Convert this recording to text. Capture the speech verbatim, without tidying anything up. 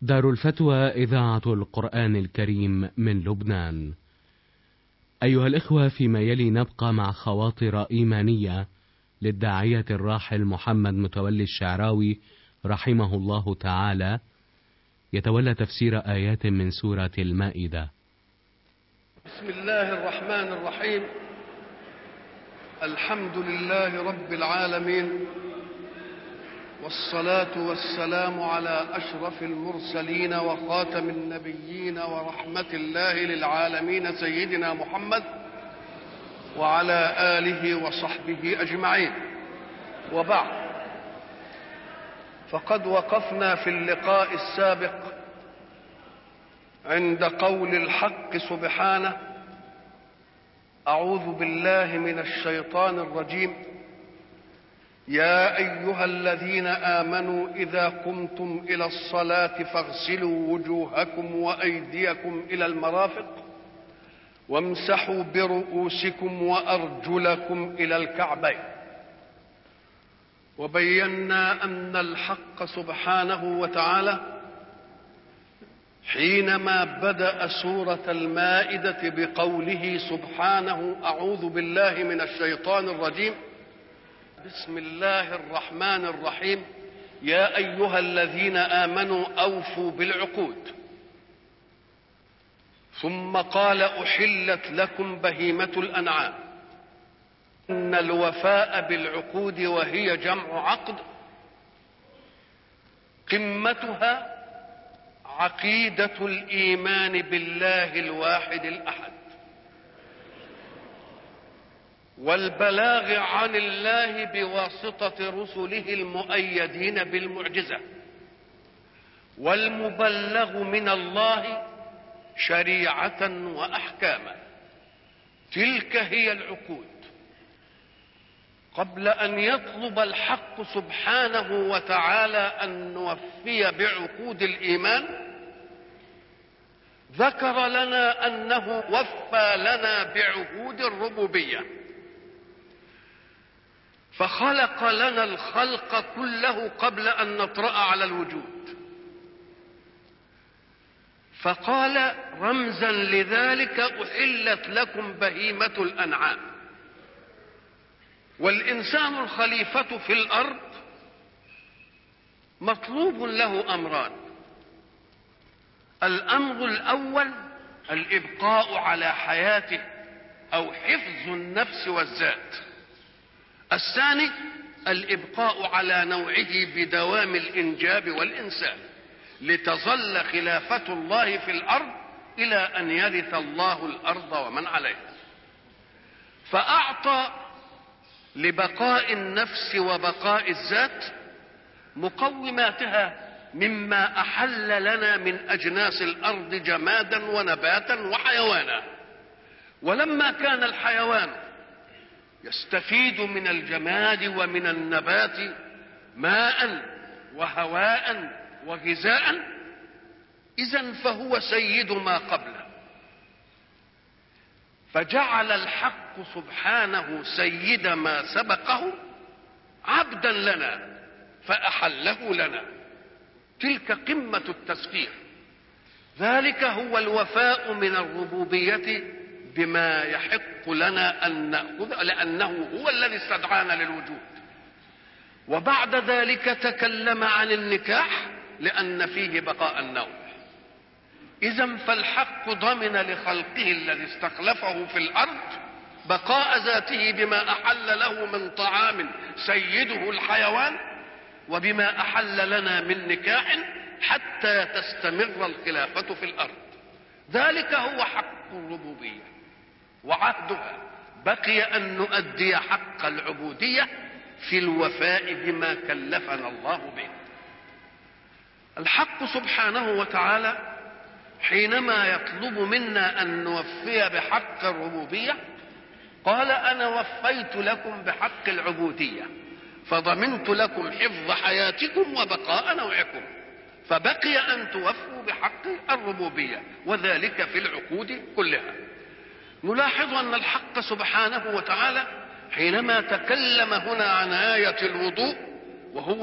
دار الفتوى إذاعة القرآن الكريم من لبنان. أيها الإخوة، فيما يلي نبقى مع خواطر إيمانية للداعية الراحل محمد متولي الشعراوي رحمه الله تعالى، يتولى تفسير آيات من سورة المائدة. بسم الله الرحمن الرحيم. الحمد لله رب العالمين، والصلاة والسلام على أشرف المرسلين وخاتم النبيين ورحمة الله للعالمين سيدنا محمد وعلى آله وصحبه أجمعين، وبعد، فقد وقفنا في اللقاء السابق عند قول الحق سبحانه: أعوذ بالله من الشيطان الرجيم، يا أيها الذين آمنوا إذا قمتم إلى الصلاة فاغسلوا وجوهكم وأيديكم إلى المرافق وامسحوا برؤوسكم وأرجلكم إلى الكعبين. وبينا أن الحق سبحانه وتعالى حينما بدأ سورة المائدة بقوله سبحانه: أعوذ بالله من الشيطان الرجيم، بسم الله الرحمن الرحيم، يا أيها الذين آمنوا أوفوا بالعقود، ثم قال: أحلت لكم بهيمة الأنعام. إن الوفاء بالعقود، وهي جمع عقد، قمتها عقيدة الإيمان بالله الواحد الأحد، والبلاغ عن الله بواسطة رسله المؤيدين بالمعجزة، والمبلغ من الله شريعة وأحكاما. تلك هي العقود. قبل أن يطلب الحق سبحانه وتعالى أن نوفي بعقود الإيمان، ذكر لنا أنه وفى لنا بعهود الربوبية، فخلق لنا الخلق كله قبل أن نطرأ على الوجود، فقال رمزا لذلك: أحلت لكم بهيمة الأنعام. والإنسان الخليفة في الأرض مطلوب له أمران: الأمر الأول الإبقاء على حياته أو حفظ النفس والذات، الثاني الإبقاء على نوعه بدوام الإنجاب والإنسان، لتظل خلافة الله في الأرض إلى أن يرث الله الأرض ومن عليها. فأعطى لبقاء النفس وبقاء الذات مقوماتها مما أحل لنا من أجناس الأرض جمادا ونباتا وحيوانا. ولما كان الحيوان يستفيد من الجماد ومن النبات ماء وهواء وغذاء، إذن فهو سيد ما قبله. فجعل الحق سبحانه سيد ما سبقه عبدا لنا فأحله لنا. تلك قمة التسخير. ذلك هو الوفاء من الربوبية بما يحق لنا أن نأخذ، لأنه هو الذي استدعانا للوجود. وبعد ذلك تكلم عن النكاح لأن فيه بقاء النوع. إذن فالحق ضمن لخلقه الذي استخلفه في الأرض بقاء ذاته بما أحل له من طعام سيده الحيوان، وبما أحل لنا من نكاح حتى تستمر الخلافة في الأرض. ذلك هو حق الربوبية وعهدها. بقي أن نؤدي حق العبودية في الوفاء بما كلفنا الله به. الحق سبحانه وتعالى حينما يطلب منا أن نوفي بحق الربوبية قال: أنا وفيت لكم بحق العبودية، فضمنت لكم حفظ حياتكم وبقاء نوعكم، فبقي أن توفوا بحق الربوبية، وذلك في العقود كلها. نلاحظ أن الحق سبحانه وتعالى حينما تكلم هنا عن آية الوضوء، وهو